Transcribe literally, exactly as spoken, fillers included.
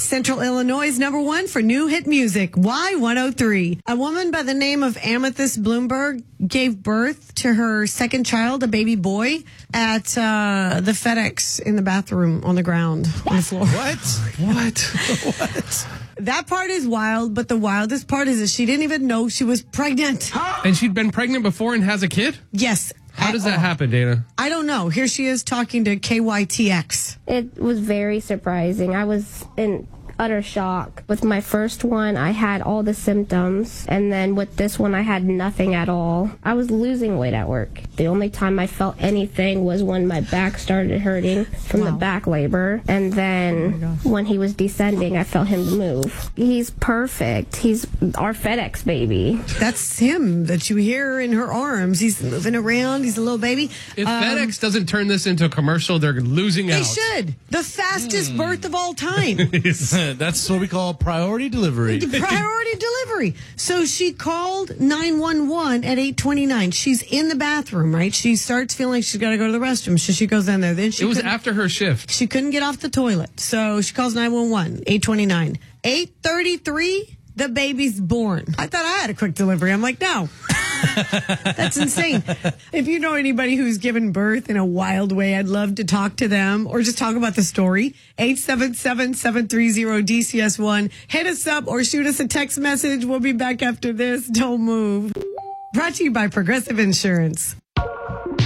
Central Illinois' number one for new hit music, Y one oh three. A woman by the name of Amethyst Bloomberg gave birth to her second child, a baby boy, at uh, the FedEx in the bathroom on the ground, on the floor. What? What? What? That part is wild, but the wildest part is that she didn't even know she was pregnant. And she'd been pregnant before and has a kid? Yes. How does that happen, Dana? I don't know. Here she is talking to K Y T X. It was very surprising. I was in utter shock. With my first one, I had all the symptoms, and then with this one, I had nothing at all. I was losing weight at work. The only time I felt anything was when my back started hurting from wow. the back labor, and then oh when he was descending, I felt him move. He's perfect. He's our FedEx baby. That's him that you hear in her arms. He's moving around. He's a little baby. If um, FedEx doesn't turn this into a commercial, they're losing they out. They should. The fastest mm. birth of all time. That's what we call priority delivery. Priority delivery. So she called nine one one at eight twenty-nine. She's in the bathroom, right? She starts feeling like she's got to go to the restroom. So she goes in there. Then she It was after her shift. She couldn't get off the toilet. So she calls nine one one, eight twenty-nine. eight thirty-three, the baby's born. I thought I had a quick delivery. I'm like, no. That's insane. If you know anybody who's given birth in a wild way, I'd love to talk to them or just talk about the story. eight seven seven, seven three zero, D C S one. Hit us up or shoot us a text message. We'll be back after this. Don't move. Brought to you by Progressive Insurance.